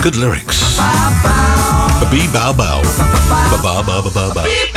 Good lyrics. Bee bow bow. Ba ba ba ba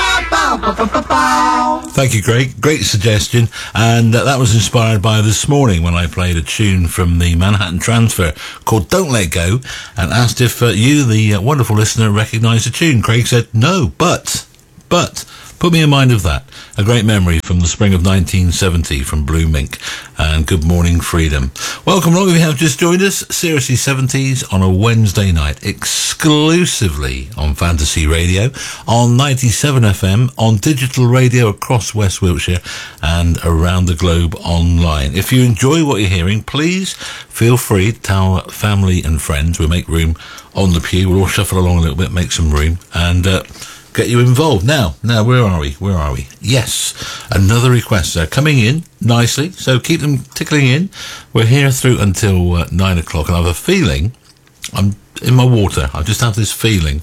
ba. Thank you, Greg. Great suggestion. And that was inspired by this morning when I played a tune from the Manhattan Transfer called Don't Let Go and asked if you, the wonderful listener, recognised the tune. Craig said no, but put me in mind of that. A great memory from the spring of 1970 from Blue Mink. And good morning, Freedom. Welcome along if you have just joined us. Seriously 70s on a Wednesday night, exclusively on Fantasy Radio, on 97 FM, on digital radio across West Wiltshire and around the globe online. If you enjoy what you're hearing, please feel free to tell family and friends. We'll make room on the pew. We'll all shuffle along a little bit, make some room, and get you involved. Now, where are we? Yes, another request coming in nicely, so keep them tickling in. We're here through until 9 o'clock, and I have a feeling, I'm in my water, I just have this feeling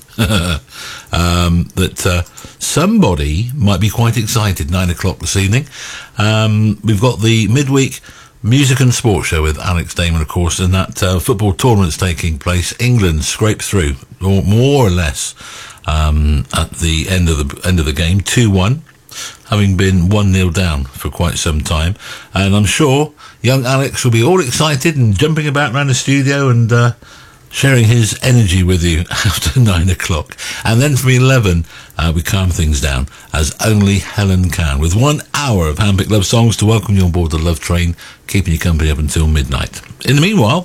that somebody might be quite excited 9 o'clock this evening. We've got the midweek music and sports show with Alex Damon, of course, and that football tournament's taking place. England scraped through, or more or less, at the end of the game, 2-1, having been 1-0 down for quite some time. And I'm sure young Alex will be all excited and jumping about around the studio and sharing his energy with you after 9 o'clock. And then from 11, we calm things down, as only Helen can, with 1 hour of handpicked love songs to welcome you on board the Love Train, keeping you company up until midnight. In the meanwhile,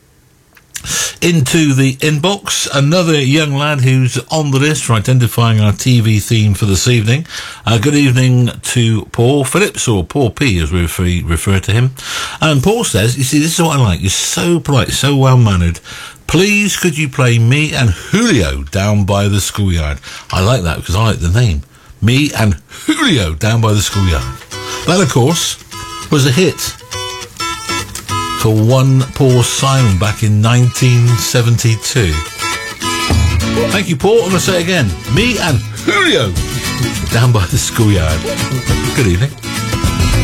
into the inbox, another young lad who's on the list for identifying our TV theme for this evening. Good evening to Paul Phillips, or Paul P as we refer to him. And Paul says, you see, this is what I like. You're so polite, so well-mannered. Please, could you play Me and Julio Down by the Schoolyard? I like that because I like the name. Me and Julio Down by the Schoolyard. That, of course, was a hit for one Paul Simon back in 1972. Thank you, Paul. I'm going to say it again. Me and Julio Down by the Schoolyard. Good evening.